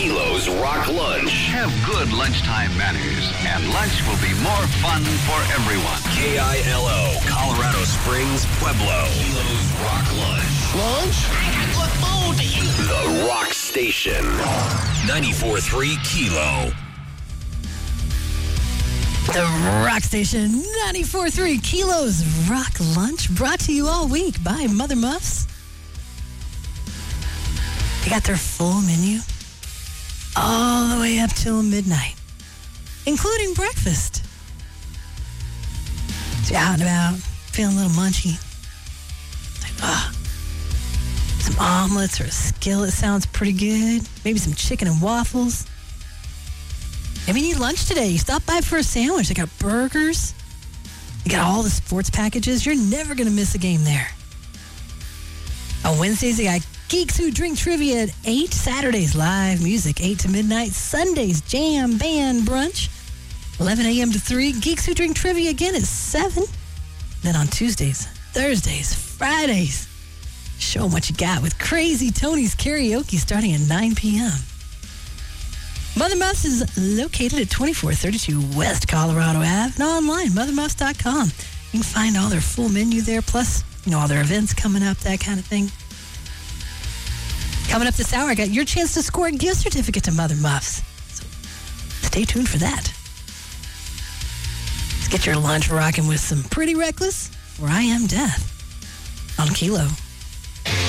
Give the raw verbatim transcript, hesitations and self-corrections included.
Kilo's Rock Lunch. Have good lunchtime manners, and lunch will be more fun for everyone. K I L O, Colorado Springs, Pueblo. Kilo's Rock Lunch. Lunch? I look forward to you. The Rock Station. ninety-four point three Kilo. The Rock Station, ninety-four point three Kilo's Rock Lunch, brought to you all week by Mother Muffs. They got their full menu all the way up till midnight, including breakfast. So you're out and about, feeling a little munchy. Like, ah, some omelets or a skillet sounds pretty good. Maybe some chicken and waffles. Maybe you need lunch today. You stop by for a sandwich. They got burgers. You got all the sports packages. You're never going to miss a game there. On Wednesdays, they got Geeks Who Drink Trivia at eight. Saturdays, live music, eight to midnight. Sundays, jam band brunch, eleven a.m. to three. Geeks Who Drink Trivia again at seven. Then on Tuesdays, Thursdays, Fridays, show them what you got with Crazy Tony's Karaoke starting at nine p.m. Mother Muffs is located at twenty-four thirty-two West Colorado Avenue and online, mother muffs dot com. You can find all their full menu there, plus, you know, all their events coming up, that kind of thing. Coming up this hour, I got your chance to score a gift certificate to Mother Muffs. So stay tuned for that. Let's get your lunch rocking with some Pretty Reckless, Where I Am Death on Kilo.